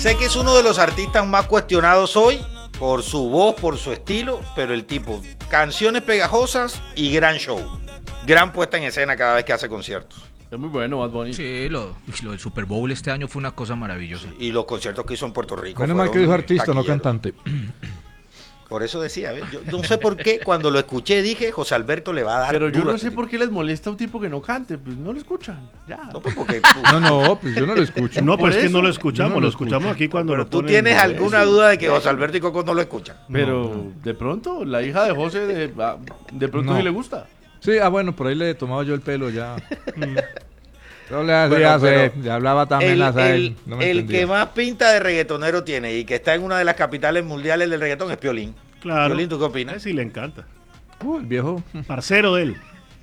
Sé que es uno de los artistas más cuestionados hoy por su voz, por su estilo, pero el tipo, canciones pegajosas y gran show. Gran puesta en escena cada vez que hace conciertos. Es muy bueno, Bad Bunny. Sí, lo del Super Bowl este año fue una cosa maravillosa. Sí, y los conciertos que hizo en Puerto Rico. Menos mal que dijo artista, no cantante. Por eso decía, ¿ves? Yo no sé por qué, cuando lo escuché dije, José Alberto le va a dar. Pero yo no sé por qué les molesta a un tipo que no cante, pues no lo escuchan. Ya. No, pues porque, No, pues yo no lo escucho. No, pues es que eso, no lo escuchamos, no lo lo escuchamos aquí cuando pero lo tú ponen. tienes alguna duda de que José Alberto y Coco no lo escuchan. Pero de pronto, la hija de José, de pronto No. sí le gusta. Sí, bueno, por ahí le tomaba yo el pelo ya. Yo le Bueno, hacía, pero le hablaba también a él. No me el entendía. que más pinta de reggaetonero tiene y que está en una de las capitales mundiales del reggaetón es Piolín. Claro. Piolín, ¿tú qué opinas? Sí, le encanta. El viejo. Parcero de él.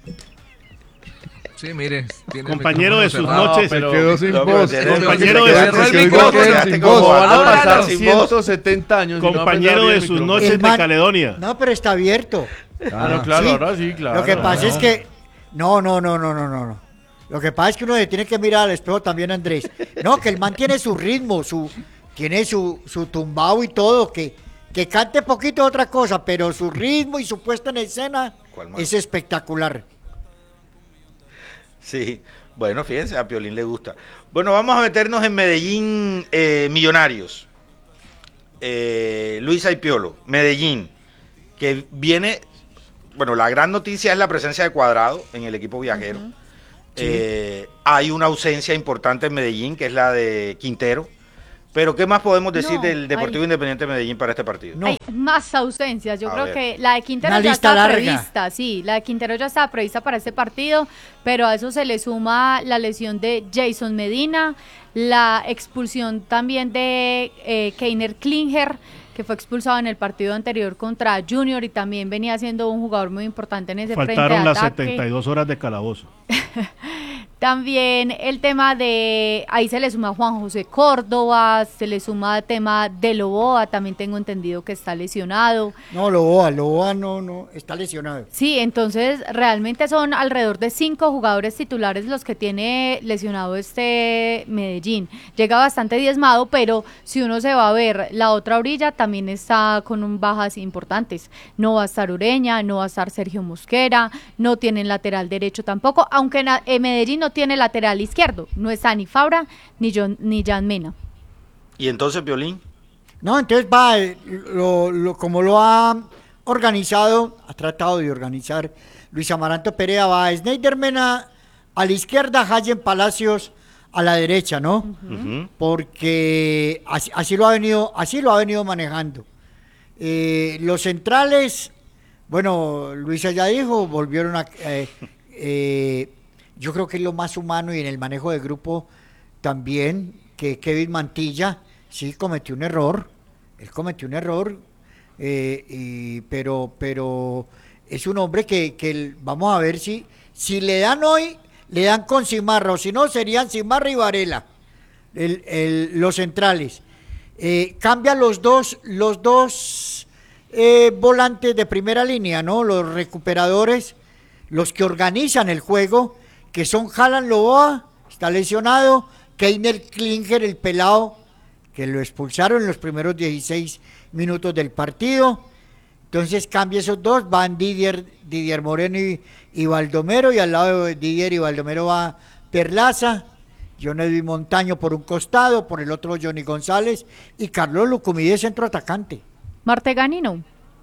Sí, mire. Tiene Compañero el de sus micrófono cerrado. noches. pero- Quedó sin No, pero voz. tienes- Compañero te de quedaste sus sin noches, voz, quedó te quedaste sin como voz. Van a Madonna, pasar sin voz. 170 años. y no va a Compañero aprender de el sus micrófono. noches El de man- Caledonia. No, pero está abierto. Ah, no, claro, Sí. ahora sí, claro. Lo que pasa es que. No. Lo que pasa es que uno le tiene que mirar al espejo también, Andrés. No, que el man tiene su ritmo, tiene su tumbao y todo, que cante poquito es otra cosa, pero su ritmo y su puesta en escena ¿Cuál man? es espectacular. Sí, bueno, fíjense, a Piolín le gusta. Bueno, vamos a meternos en Medellín Millonarios. Luisa y Piolo, Medellín, que viene, bueno, la gran noticia es la presencia de Cuadrado en el equipo viajero. Hay una ausencia importante en Medellín, que es la de Quintero. Pero, ¿qué más podemos decir No, del Deportivo Independiente de Medellín para este partido? No. Hay más ausencias. Yo A creo ver. que la de Quintero Una ya lista está larga. prevista, sí, la de Quintero ya estaba prevista para este partido, pero a eso se le suma la lesión de Jason Medina, la expulsión también de Keiner Klinger, que fue expulsado en el partido anterior contra Junior y también venía siendo un jugador muy importante en ese frente Faltaron de las ataque. 72 horas de calabozo. También el tema de, ahí se le suma Juan José Córdoba, se le suma el tema de Loboa, también tengo entendido que está lesionado. No, Loboa no, está lesionado. Sí, entonces realmente son alrededor de 5 jugadores titulares los que tiene lesionado este Medellín. Llega bastante diezmado, pero si uno se va a ver, la otra orilla también está con bajas importantes. No va a estar Ureña, no va a estar Sergio Mosquera, no tienen lateral derecho tampoco, aunque Medellín no tiene lateral izquierdo, no está ni Fabra ni Jan Mena. Y entonces, Piolín, No, entonces va, como lo ha organizado, ha tratado de organizar Luis Amaranto Perea, va Snyder Mena a la izquierda, Hayen Palacios a la derecha, ¿no? Porque así lo ha venido manejando. Los centrales, bueno, Luisa ya dijo, volvieron a... yo creo que es lo más humano y en el manejo de grupo también, que Kevin Mantilla sí cometió un error, pero es un hombre que vamos a ver si le dan hoy, le dan con Cimarra, o si no serían Cimarra y Varela, los centrales. Cambia los dos volantes de primera línea, ¿no? Los recuperadores, los que organizan el juego, que son Jalan Loboa, está lesionado, Keiner Klinger, el pelado, que lo expulsaron en los primeros 16 minutos del partido. Entonces cambia esos dos, van Didier Moreno y Baldomero, y al lado de Didier y Baldomero va Perlaza, John Edwin Montaño por un costado, por el otro Johnny González, y Carlos Lucumí de centro atacante. Martegani no.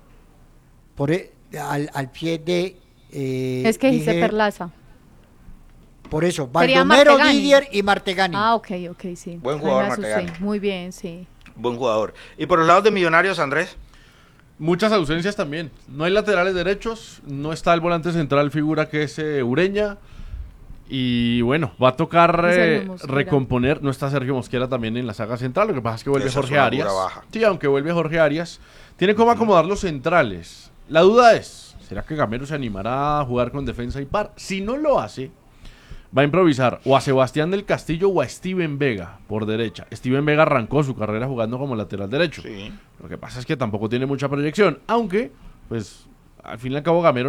Al pie de... Es que dice Perlaza. Por eso, Sería Baldomero, Martegani. Didier y Martegani. Ah, ok, sí. Buen jugador, Ahí me asusté. Martegani. Muy bien, sí. buen jugador. Y por los lados de Millonarios, Andrés. Muchas ausencias también. No hay laterales derechos, no está el volante central figura que es Ureña. Y bueno, va a tocar Sergio Mosquera. recomponer. No está Sergio Mosquera también en la saga central. Lo que pasa es que vuelve Esa es Jorge una Arias. dura baja. Sí, aunque vuelve Jorge Arias. Tiene cómo acomodar los centrales. La duda es, ¿será que Gamero se animará a jugar con defensa y par? Si no lo hace, va a improvisar o a Sebastián del Castillo o a Steven Vega por derecha. Steven Vega arrancó su carrera jugando como lateral derecho. Sí. Lo que pasa es que tampoco tiene mucha proyección, aunque pues al fin y al cabo Gamero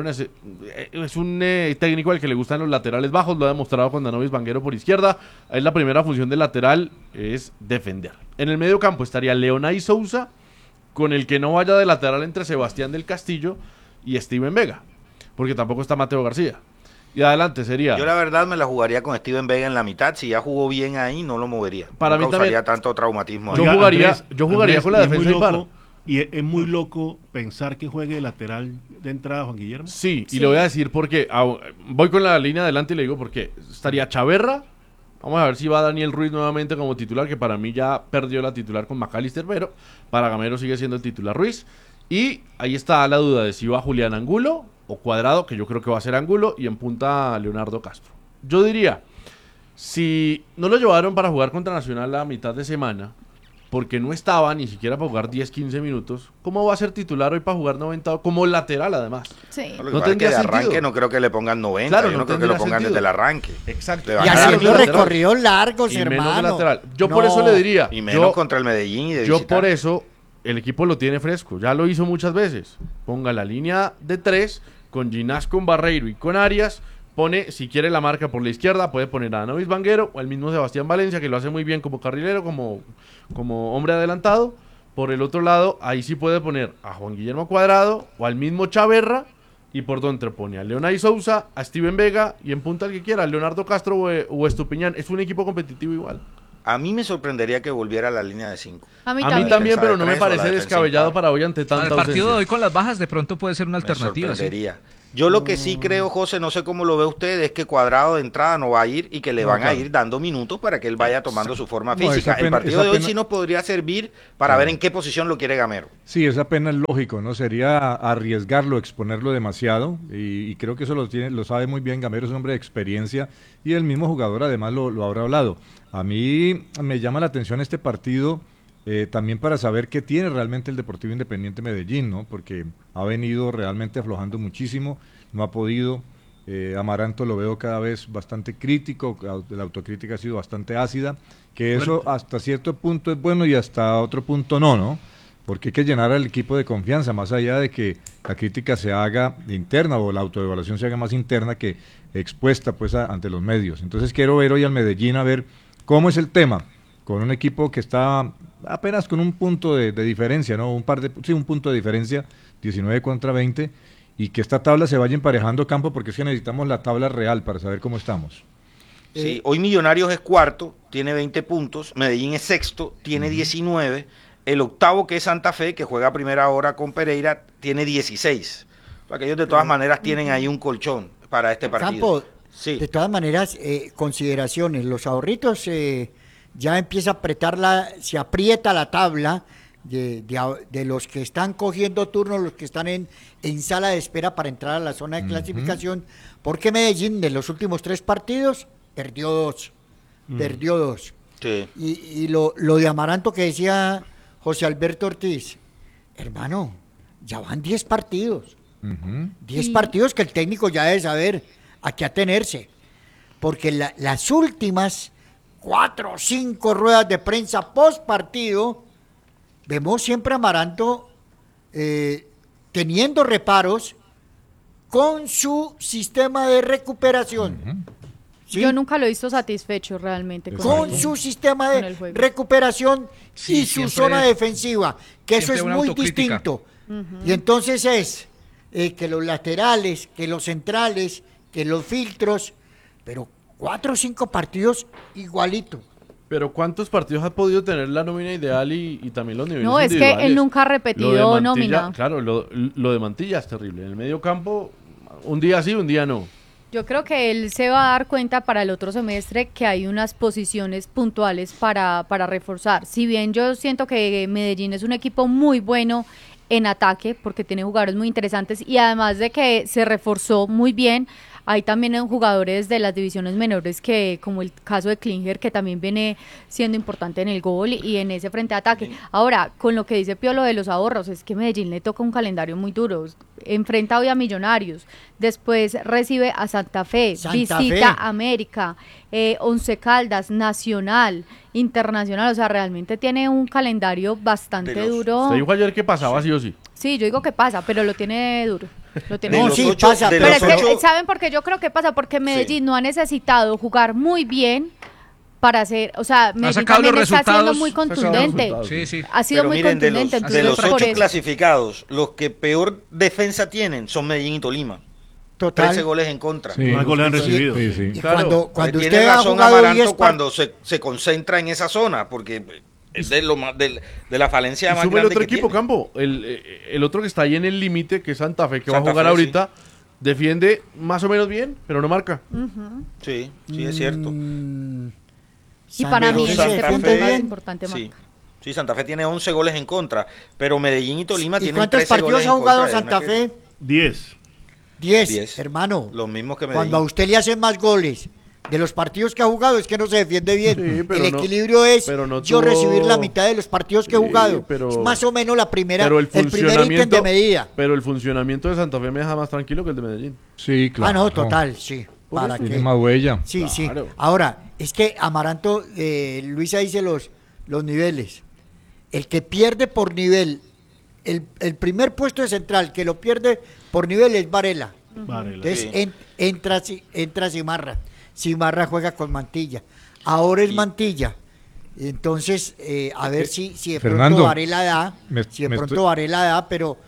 es un técnico al que le gustan los laterales bajos, lo ha demostrado con Danovis Vanguero por izquierda. Es la primera función del lateral, es defender. En el medio campo estaría Leonay Sousa, con el que no vaya de lateral entre Sebastián del Castillo y Steven Vega, porque tampoco está Mateo García. Y adelante sería... Yo la verdad me la jugaría con Steven Vega en la mitad. Si ya jugó bien ahí, no lo movería. Para no mí causaría también- tanto traumatismo ahí. Yo jugaría con la y es defensa muy impar. loco, y es muy loco pensar que juegue de lateral de entrada Juan Guillermo. Sí, Sí. y le voy a decir porque voy con la línea adelante y le digo porque estaría Chaverra. Vamos a ver si va Daniel Ruiz nuevamente como titular, que para mí ya perdió la titular con McAllister, pero para Gamero sigue siendo el titular Ruiz. Y ahí está la duda de si va Julián Angulo o Cuadrado, que yo creo que va a ser Angulo, y en punta Leonardo Castro. Yo diría, si no lo llevaron para jugar contra Nacional a mitad de semana, porque no estaba ni siquiera para jugar 10-15 minutos, ¿cómo va a ser titular hoy para jugar 90 como lateral además? Sí. Lo que No pasa es que tendría de arranque sentido. no creo que le pongan 90. Claro, yo no no creo que lo tendría pongan sentido. desde el arranque. Exacto. Le Y van a dar haciendo minutos. recorridos largos, Y menos de hermano. lateral. Yo por No. eso le diría, Y menos yo, contra el Medellín y de yo visitante. por eso el equipo lo tiene fresco, ya lo hizo muchas veces. Ponga la línea de 3 con Ginás, con Barreiro y con Arias. Pone, si quiere la marca por la izquierda, puede poner a Danovis Vanguero o al mismo Sebastián Valencia, que lo hace muy bien como carrilero, como hombre adelantado. Por el otro lado, ahí sí puede poner a Juan Guillermo Cuadrado o al mismo Chaverra. Y por donde pone a Leonay Sousa, a Steven Vega y en punta el que quiera, Leonardo Castro o Estupiñán. Es un equipo competitivo igual. A mí me sorprendería que volviera a la línea de 5. A mí A mí también. también, Defensa pero de no me tres o la parece defensa descabellado impar. para hoy ante tanta El partido de ausencia. hoy con las bajas de pronto puede ser una alternativa. Me ¿sí? sorprendería. Yo lo que sí creo, José, no sé cómo lo ve usted, es que Cuadrado de entrada no va a ir y que le No, van claro. a ir dando minutos para que él vaya tomando su forma No, física. esa El pena- partido esa de hoy pena- sí nos podría servir para ver en qué posición lo quiere Gamero. Sí, esa pena es lógico, ¿no? Sería arriesgarlo, exponerlo demasiado, y creo que eso lo sabe muy bien Gamero, es un hombre de experiencia, y el mismo jugador además lo habrá hablado. A mí me llama la atención este partido, también para saber qué tiene realmente el Deportivo Independiente Medellín, ¿no? Porque ha venido realmente aflojando muchísimo, no ha podido. Amaranto lo veo cada vez bastante crítico, la autocrítica ha sido bastante ácida, que eso hasta cierto punto es bueno y hasta otro punto no, porque hay que llenar al equipo de confianza, más allá de que la crítica se haga interna o la autoevaluación se haga más interna que expuesta pues ante los medios. Entonces quiero ver hoy al Medellín a ver cómo es el tema, con un equipo que está apenas con un punto de diferencia, ¿no? Un punto de diferencia, 19 contra 20, y que esta tabla se vaya emparejando campo, porque es que necesitamos la tabla real para saber cómo estamos. Sí, hoy Millonarios es cuarto, tiene 20 puntos, Medellín es sexto, tiene 19, el octavo que es Santa Fe, que juega a primera hora con Pereira, tiene 16. O sea que ellos de todas maneras tienen ahí un colchón para este partido. Campo, Sí. de todas maneras, consideraciones. Los ahorritos ya empieza a se aprieta la tabla de los que están cogiendo turnos, los que están en sala de espera para entrar a la zona de clasificación, porque Medellín de los últimos 3 partidos perdió 2. Perdió 2. Sí. Y lo de Amaranto que decía José Alberto Ortiz, hermano, ya van 10 partidos. 10 partidos que el técnico ya debe saber a qué atenerse. Porque las últimas 4 o 5 ruedas de prensa post partido, vemos siempre a Amaranto teniendo reparos con su sistema de recuperación. ¿Sí? Yo nunca lo he visto satisfecho realmente Con el- su sistema con de el juego. recuperación Sí, y su siempre- zona defensiva, que eso siempre es una muy autocrítica. distinto. Y entonces es que los laterales, que los centrales, que los filtros, pero 4 o 5 partidos igualito. Pero ¿cuántos partidos ha podido tener la nómina ideal y también los niveles No, es que individuales? él nunca ha Lo de repetido Mantilla, nómina. Claro, lo de Mantilla es terrible. En el medio campo, un día sí, un día no. Yo creo que él se va a dar cuenta para el otro semestre que hay unas posiciones puntuales para reforzar. Si bien yo siento que Medellín es un equipo muy bueno en ataque, porque tiene jugadores muy interesantes y además de que se reforzó muy bien, hay también jugadores de las divisiones menores que, como el caso de Klinger, que también viene siendo importante en el gol y en ese frente de ataque. Ahora, con lo que dice Piolo de los ahorros, es que Medellín le toca un calendario muy duro. Enfrenta hoy a Millonarios, después recibe a Santa Fe, Santa visita Fe. América, Once Caldas, Nacional, Internacional. O sea, realmente tiene un calendario bastante De los- duro. Usted dijo ayer que pasaba sí o sí. Sí, yo digo que pasa, pero lo tiene duro. Lo De tiene. No, los sí, ocho- pasa, de Pero los es que, ocho- ¿saben por qué yo creo que pasa? Porque Medellín no ha necesitado jugar muy bien para hacer, o sea, Medellín sacado también los está siendo resultados. muy Sacado los contundente. resultados. Sí, sí. Ha sido Pero muy miren, contundente. de los Entonces, por 8 eso. clasificados, los que peor defensa tienen son Medellín y Tolima. Total. 13 goles en contra. Sí. Más goles han Sí, recibido. Sí, sí. Y Claro. cuando Tiene usted ha razón jugado Amaranto 10 cuando se concentra en esa zona, porque es de, de la falencia Y más sube el grande otro que equipo, tiene. Campo. El otro que está ahí en el límite, que es Santa Fe, que va Santa a jugar Fe, ahorita, defiende más o menos bien, pero no marca. Sí, sí, es cierto. Y para mí en Santa este Fe- punto es más bien. importante Sí. marcar. Sí, Santa Fe tiene 11 goles en contra, pero Medellín y Tolima ¿Y tienen cuántos 13 partidos goles ha en jugado contra, Santa es una que- Fe? 10. 10, 10. hermano. Los mismos que Medellín. Cuando a usted le hacen más goles de los partidos que ha jugado, es que no se defiende bien. Sí, pero el no- equilibrio es pero no yo tuvo- recibir la mitad de los partidos que he Sí, jugado. pero- Es más o menos la primera, Pero el primer ítem funcionamiento, de medida. pero el funcionamiento de Santa Fe me deja más tranquilo que el de Medellín. Sí, claro. Ah, no, total, sí. Por ¿Para eso. qué? Tiene más huella. Sí, Claro. sí. Ahora, es que Amaranto, Luisa dice los niveles. El que pierde por nivel, el primer puesto de central que lo pierde por nivel es Varela. Varela. Entonces Sí. entra Cimarra. Cimarra juega con Mantilla. Ahora es Y- Mantilla. Entonces, a ver si de Fernando, pronto Varela da, si de me pronto estoy- Varela da, pero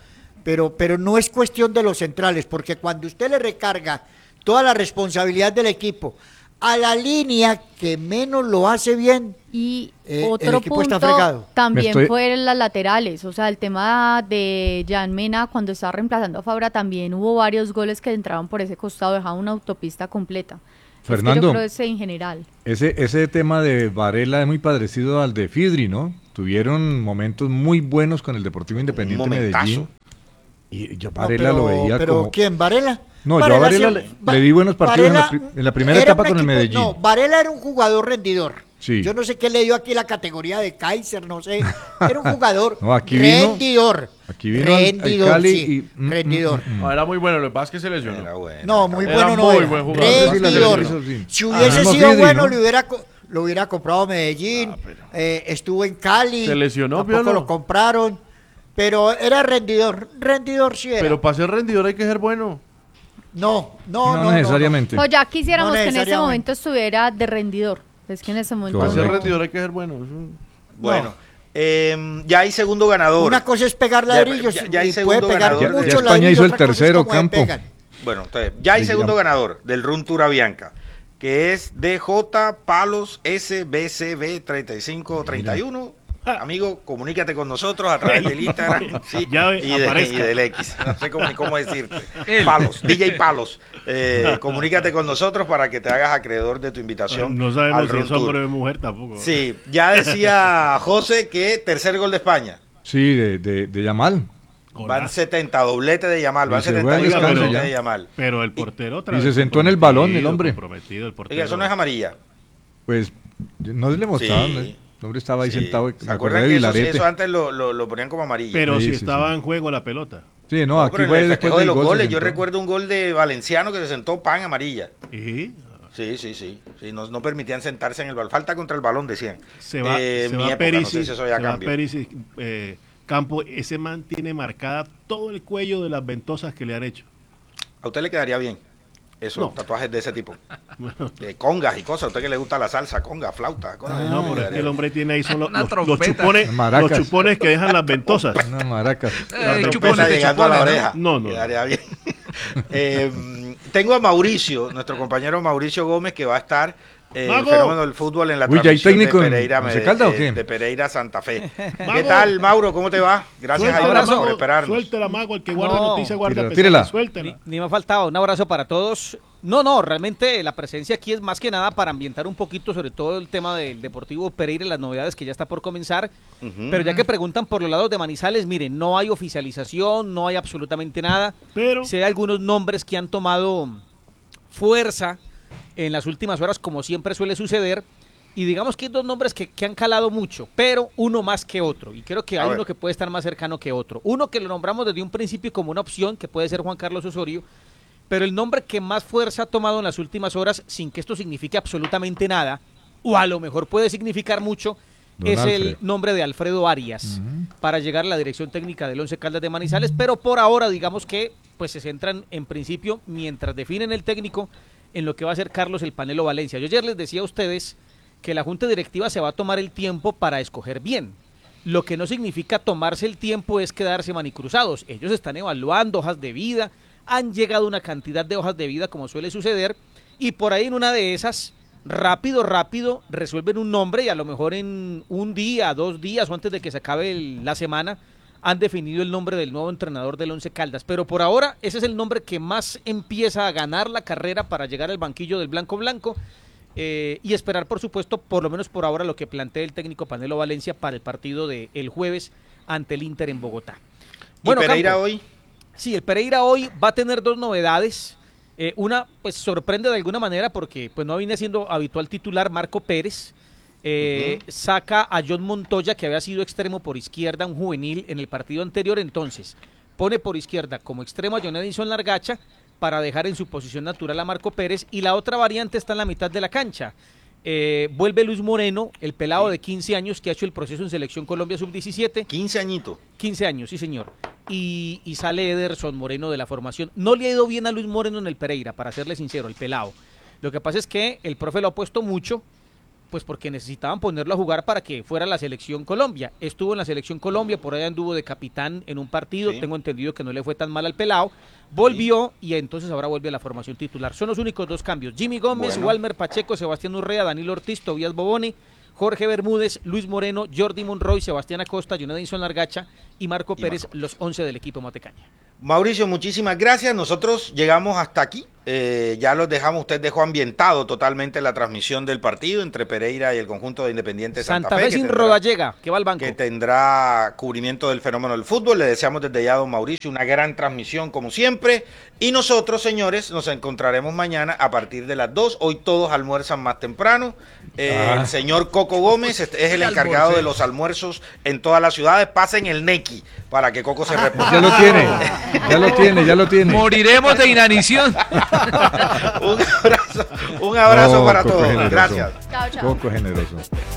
no es cuestión de los centrales, porque cuando usted le recarga toda la responsabilidad del equipo a la línea que menos lo hace bien, Y el otro equipo está punto fregado. también Me estoy- fue las laterales, o sea, el tema de Jan Mena cuando estaba reemplazando a Fabra también hubo varios goles que entraban por ese costado, dejaban una autopista completa. Es que Fernando. yo creo ese en general. Ese tema de Varela es muy parecido al de Fidri, ¿no? Tuvieron momentos muy buenos con el Deportivo Independiente Un momentazo. Medellín. Y yo No, Varela lo veía pero como... ¿quién? ¿Varela? No, yo a Varela le di buenos partidos en la primera era etapa un con el Medellín. No, Varela era un jugador rendidor. Sí. Yo no sé qué le dio aquí la categoría de Kaiser, no sé. Era un jugador No, aquí vino- rendidor. aquí vino al rendidor, Cali sí, y- rendidor. No, era muy bueno, lo que pasa es que se lesionó. Era bueno. No, muy Era bueno no muy era. buen jugador. Sí, la Rendidor. selección, sí. Si hubiese mismo sido Fidri, bueno, ¿no? lo hubiera comprado Medellín. Estuvo en Cali. Se lesionó, tampoco Piolo. lo compraron. Pero era rendidor. Rendidor sí era. Pero para ser rendidor hay que ser bueno. No No necesariamente. Pues ya quisiéramos No que en ese necesariamente. momento estuviera de rendidor. Es que en ese momento Para ser Correcto. rendidor hay que ser bueno. Es un- Bueno, ya hay segundo ganador. Una cosa es pegar ladrillos ya hay y puede segundo pegar ganador. Ya muchos España ladrillos, hizo el otra cosa es tercero, cómo Campo. pegan. Bueno, entonces, ya hay Se segundo llama. ganador del Run Tour Avianca, que es DJ Palos SBCB 3531. Amigo, comunícate con nosotros a través del Instagram sí, Ya y, aparezca. y del X. No sé cómo decirte. Él. Palos, DJ Palos. Comunícate con nosotros para que te hagas acreedor de tu invitación. No sabemos al si Run es Tour. hombre o mujer tampoco. Sí, ya decía José que tercer gol de España. Sí, de Yamal. Van 70, doblete de Yamal, van Y se fue al 71 descanso doblete ya. de Yamal. Pero el portero otra Y vez se sentó en el balón el hombre. comprometido el portero. Oiga, eso no es amarilla. Pues no le mostraban. Sí. ¿No? El hombre estaba ahí Sí. sentado. ¿Se Me acordé acuerdan de que eso, Vilarete. eso antes lo ponían como amarilla? Pero Sí, si sí, estaba sí. en juego la pelota. Sí, no, No, aquí pero en fue el después festejo de del los gol. se goles, yo sentó. recuerdo un gol de Valenciano que se sentó pan amarilla. Y Sí, no permitían sentarse en el balón. Falta contra el balón, decían. se va, se mi va época, Perisic, no sé si eso ya se va cambió. Perisic, Campo, ese man tiene marcada todo el cuello de las ventosas que le han hecho. A usted le quedaría bien esos No. tatuajes de ese tipo. De congas y cosas. A usted que le gusta la salsa, conga, flauta. Cosas. No, porque es que el hombre tiene ahí son Una trompeta. Maracas. los chupones que dejan las ventosas. Una maraca. La Eh, trompeta chupones de llegando a la chupones, ¿no? oreja. No. Quedaría bien. Tengo a Mauricio, nuestro compañero Mauricio Gómez, que va a estar el ¡Mago! fenómeno del fútbol en la Uy, ¿ya hay transmisión técnico de en Pereira, Once Caldas o qué? de Pereira Santa Fe. ¿Qué ¡Mago! tal, Mauro? ¿Cómo te va? Gracias a Suéltela, Dios por Mago, esperarnos. suéltela, Mago, el que guarda No. noticias guarda Tírala. pesar, suéltela. Ni me ha faltado, un abrazo para todos. No, realmente la presencia aquí es más que nada para ambientar un poquito sobre todo el tema del Deportivo Pereira y las novedades que ya está por comenzar. Ujú. Pero ya que preguntan por los lados de Manizales, miren, no hay oficialización, no hay absolutamente nada. Pero Sí hay algunos nombres que han tomado fuerza en las últimas horas, como siempre suele suceder. Y digamos que hay dos nombres que han calado mucho, pero uno más que otro. Y creo que A hay ver. uno que puede estar más cercano que otro. Uno que lo nombramos desde un principio como una opción, que puede ser Juan Carlos Osorio. Pero el nombre que más fuerza ha tomado en las últimas horas, sin que esto signifique absolutamente nada, o a lo mejor puede significar mucho, Don es el Alfred. nombre de Alfredo Arias para llegar a la dirección técnica del Once Caldas de Manizales. Pero por ahora, digamos que pues se centran en principio, mientras definen el técnico, en lo que va a ser Carlos el Panelo Valencia. Yo ayer les decía a ustedes que la junta directiva se va a tomar el tiempo para escoger bien. Lo que no significa tomarse el tiempo es quedarse manicruzados. Ellos están evaluando hojas de vida, han llegado una cantidad de hojas de vida como suele suceder, y por ahí en una de esas, rápido, resuelven un nombre y a lo mejor en un día, 2 días o antes de que se acabe la semana, han definido el nombre del nuevo entrenador del Once Caldas. Pero por ahora ese es el nombre que más empieza a ganar la carrera para llegar al banquillo del Blanco Blanco. Y esperar, por supuesto, por lo menos por ahora, lo que plantea el técnico Panelo Valencia para el partido del jueves ante el Inter en Bogotá. Bueno, ¿y Pereira Campo, hoy? Sí, el Pereira hoy va a tener 2 novedades. Una, pues sorprende de alguna manera porque pues no viene siendo habitual titular Marco Pérez. Saca a John Montoya, que había sido extremo por izquierda, un juvenil en el partido anterior. Entonces pone por izquierda como extremo a John Edison Largacha para dejar en su posición natural a Marco Pérez, y la otra variante está en la mitad de la cancha. Vuelve Luis Moreno, el pelado de 15 años que ha hecho el proceso en Selección Colombia Sub-17. 15 añitos. 15 años, sí señor. Y sale Ederson Moreno de la formación. No le ha ido bien a Luis Moreno en el Pereira, para serle sincero, el pelado. Lo que pasa es que el profe lo ha puesto mucho, pues porque necesitaban ponerlo a jugar para que fuera la Selección Colombia. Estuvo en la Selección Colombia, por allá anduvo de capitán en un partido, tengo entendido que no le fue tan mal al pelado, volvió y entonces ahora vuelve a la formación titular. Son los únicos 2 cambios: Jimmy Gómez, Walmer Pacheco, Sebastián Urrea, Danilo Ortiz, Tobías Bobone, Jorge Bermúdez, Luis Moreno, Jordi Monroy, Sebastián Acosta, John Edison Largacha y Marco Pérez, los 11 del equipo Matecaña. Mauricio, muchísimas gracias. Nosotros llegamos hasta aquí. Ya los dejamos, usted dejó ambientado totalmente la transmisión del partido entre Pereira y el conjunto de Independiente Santa Fe. Sin Rodallega, que va al banco. Que tendrá cubrimiento del fenómeno del fútbol. Le deseamos desde ya a don Mauricio una gran transmisión como siempre. Y nosotros, señores, nos encontraremos mañana a partir de las 2. Hoy todos almuerzan más temprano. El señor Coco Gómez es el encargado de los almuerzos en todas las ciudades. Pasen el Nequi para que Coco se reponga. Ya lo tiene. Moriremos de inanición. Un abrazo para Coco todos. generoso. Gracias. Chao, chao. Coco generoso.